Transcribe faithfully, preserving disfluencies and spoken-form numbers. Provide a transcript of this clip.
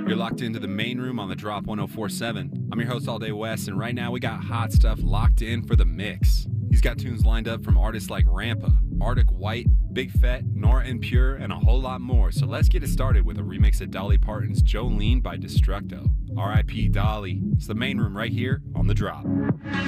You're locked into the main room on the Drop one oh four point seven. I'm your host All Day West, and right now we got hot stuff locked in for the mix. He's got tunes lined up from artists like Rampa, Arctic White, Big Fet, Nora En Pure, and a whole lot more. So let's get it started with a remix of Dolly Parton's Jolene by Destructo. R I P Dolly. It's the main room right here on The Drop.